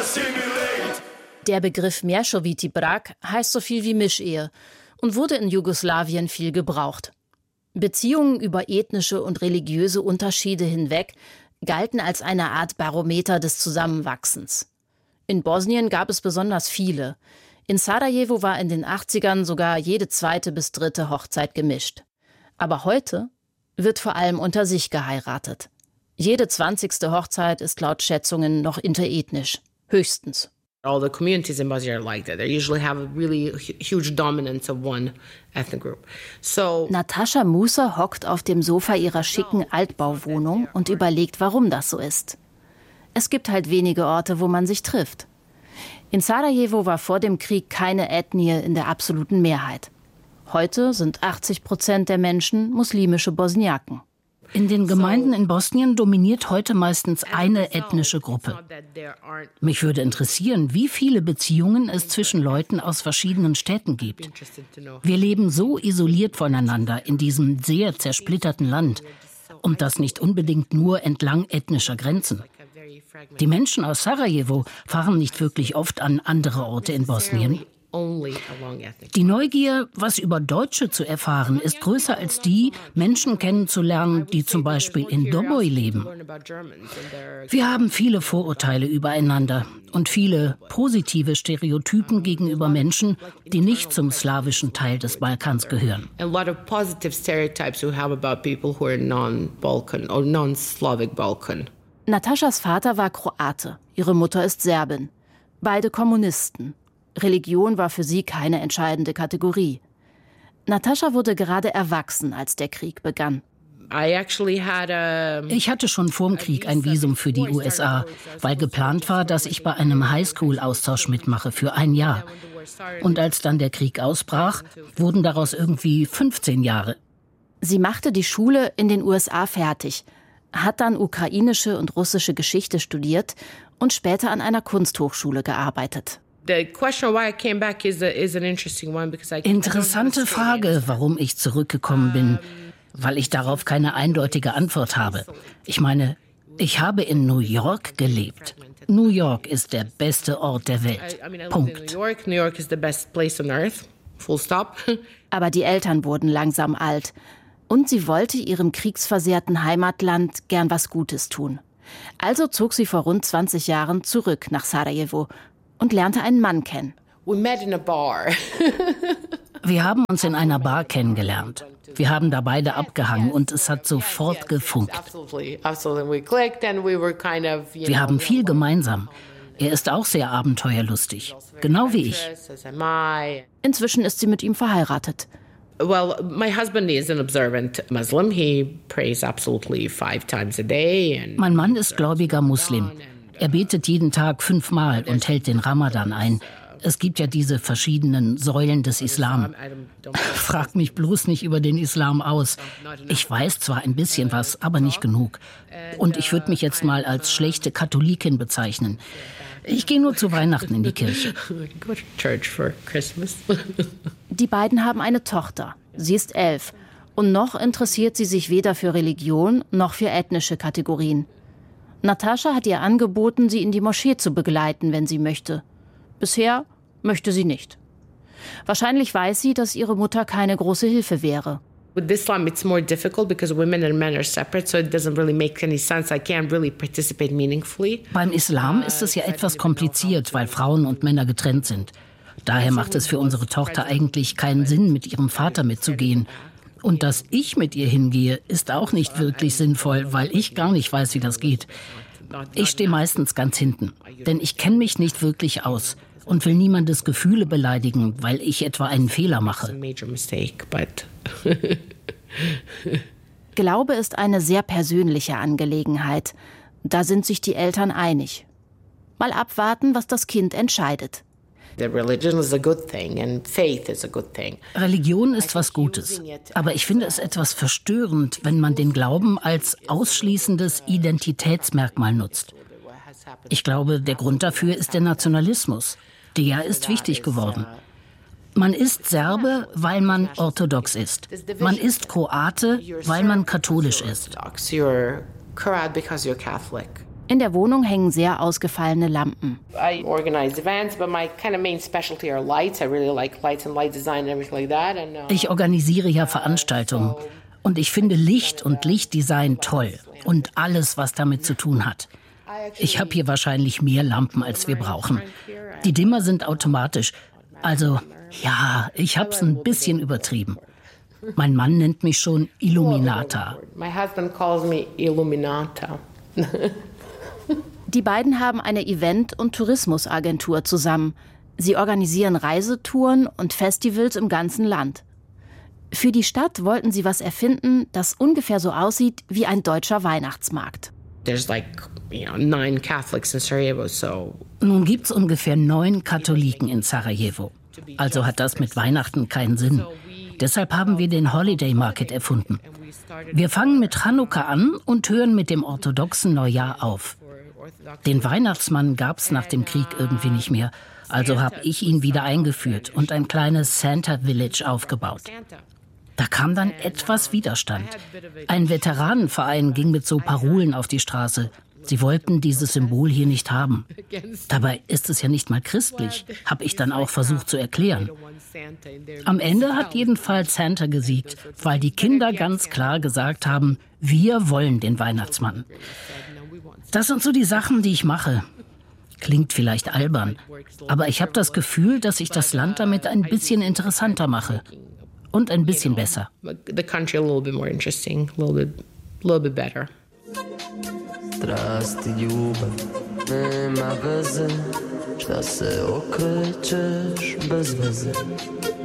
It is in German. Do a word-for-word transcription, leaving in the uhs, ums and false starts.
Der Begriff Mješovitý brak heißt so viel wie Mischehe und wurde in Jugoslawien viel gebraucht. Beziehungen über ethnische und religiöse Unterschiede hinweg galten als eine Art Barometer des Zusammenwachsens. In Bosnien gab es besonders viele. In Sarajevo war in den achtzigern sogar jede zweite bis dritte Hochzeit gemischt. Aber heute wird vor allem unter sich geheiratet. Jede zwanzigste Hochzeit ist laut Schätzungen noch interethnisch. Höchstens. All the communities in Bosnia are like that. They usually have a really huge dominance of one ethnic group. So Natascha Musa hockt auf dem Sofa ihrer schicken Altbauwohnung und überlegt, warum das so ist. Es gibt halt wenige Orte, wo man sich trifft. In Sarajevo war vor dem Krieg keine Ethnie in der absoluten Mehrheit. Heute sind achtzig Prozent der Menschen muslimische Bosniaken. In den Gemeinden in Bosnien dominiert heute meistens eine ethnische Gruppe. Mich würde interessieren, wie viele Beziehungen es zwischen Leuten aus verschiedenen Städten gibt. Wir leben so isoliert voneinander in diesem sehr zersplitterten Land. Und das nicht unbedingt nur entlang ethnischer Grenzen. Die Menschen aus Sarajevo fahren nicht wirklich oft an andere Orte in Bosnien. Die Neugier, was über Deutsche zu erfahren, ist größer als die, Menschen kennenzulernen, die zum Beispiel in Doboj leben. Wir haben viele Vorurteile übereinander und viele positive Stereotypen gegenüber Menschen, die nicht zum slawischen Teil des Balkans gehören. Nataschas Vater war Kroate, ihre Mutter ist Serbin. Beide Kommunisten. Religion war für sie keine entscheidende Kategorie. Natascha wurde gerade erwachsen, als der Krieg begann. Ich hatte schon vorm Krieg ein Visum für die U S A, weil geplant war, dass ich bei einem Highschool-Austausch mitmache für ein Jahr. Und als dann der Krieg ausbrach, wurden daraus irgendwie fünfzehn Jahre. Sie machte die Schule in den U S A fertig, hat dann ukrainische und russische Geschichte studiert und später an einer Kunsthochschule gearbeitet. Interessante Frage, warum ich zurückgekommen bin, weil ich darauf keine eindeutige Antwort habe. Ich meine, ich habe in New York gelebt. New York ist der beste Ort der Welt. Punkt. Aber die Eltern wurden langsam alt und sie wollte ihrem kriegsversehrten Heimatland gern was Gutes tun. Also zog sie vor rund zwanzig Jahren zurück nach Sarajevo und lernte einen Mann kennen. Wir haben uns in einer Bar kennengelernt. Wir haben da beide abgehangen und es hat sofort gefunkt. Wir haben viel gemeinsam. Er ist auch sehr abenteuerlustig, genau wie ich. Inzwischen ist sie mit ihm verheiratet. Well, my husband is an observant Muslim. He prays absolutely five times a day. And mein Mann ist gläubiger Muslim. Er betet jeden Tag fünfmal und hält den Ramadan ein. Es gibt ja diese verschiedenen Säulen des Islam. Frag mich bloß nicht über den Islam aus. Ich weiß zwar ein bisschen was, aber nicht genug. Und ich würde mich jetzt mal als schlechte Katholikin bezeichnen. Ich gehe nur zu Weihnachten in die Kirche. Die beiden haben eine Tochter. Sie ist elf. Und noch interessiert sie sich weder für Religion noch für ethnische Kategorien. Natascha hat ihr angeboten, sie in die Moschee zu begleiten, wenn sie möchte. Bisher möchte sie nicht. Wahrscheinlich weiß sie, dass ihre Mutter keine große Hilfe wäre. With Islam, it's more difficult because women and men are separate, so it doesn't really make any sense. I can't really participate meaningfully. Beim Islam ist es ja etwas kompliziert, weil Frauen und Männer getrennt sind. Daher macht es für unsere Tochter eigentlich keinen Sinn, mit ihrem Vater mitzugehen. Und dass ich mit ihr hingehe, ist auch nicht wirklich sinnvoll, weil ich gar nicht weiß, wie das geht. Ich stehe meistens ganz hinten, denn ich kenne mich nicht wirklich aus und will niemandes Gefühle beleidigen, weil ich etwa einen Fehler mache. Glaube ist eine sehr persönliche Angelegenheit. Da sind sich die Eltern einig. Mal abwarten, was das Kind entscheidet. Religion ist was Gutes, aber ich finde es etwas verstörend, wenn man den Glauben als ausschließendes Identitätsmerkmal nutzt. Ich glaube, der Grund dafür ist der Nationalismus. Der ist wichtig geworden. Man ist Serbe, weil man orthodox ist. Man ist Kroate, weil man katholisch ist. In der Wohnung hängen sehr ausgefallene Lampen. I organize events, but my kind of main specialty are lights. I really like lights and light design and everything like that. And, uh, ich organisiere ja Veranstaltungen und ich finde Licht und Lichtdesign toll und alles, was damit zu tun hat. Ich habe hier wahrscheinlich mehr Lampen, als wir brauchen. Die Dimmer sind automatisch. Also, ja, ich hab's ein bisschen übertrieben. Mein Mann nennt mich schon Illuminata. My husband calls me Illuminata. Die beiden haben eine Event- und Tourismusagentur zusammen. Sie organisieren Reisetouren und Festivals im ganzen Land. Für die Stadt wollten sie was erfinden, das ungefähr so aussieht wie ein deutscher Weihnachtsmarkt. There's like, you know, nine Catholics in Sarajevo, so. Nun gibt's ungefähr neun Katholiken in Sarajevo. Also hat das mit Weihnachten keinen Sinn. Deshalb haben wir den Holiday Market erfunden. Wir fangen mit Chanukka an und hören mit dem orthodoxen Neujahr auf. Den Weihnachtsmann gab's nach dem Krieg irgendwie nicht mehr. Also habe ich ihn wieder eingeführt und ein kleines Santa Village aufgebaut. Da kam dann etwas Widerstand. Ein Veteranenverein ging mit so Parolen auf die Straße. Sie wollten dieses Symbol hier nicht haben. Dabei ist es ja nicht mal christlich, habe ich dann auch versucht zu erklären. Am Ende hat jedenfalls Santa gesiegt, weil die Kinder ganz klar gesagt haben, wir wollen den Weihnachtsmann. Das sind so die Sachen, die ich mache. Klingt vielleicht albern, aber ich habe das Gefühl, dass ich das Land damit ein bisschen interessanter mache. Und ein bisschen besser. The country a little bit more interesting, a little bit, a little bit better. Zdrasti ljubav, nema veze, šta se okrećeš bez veze.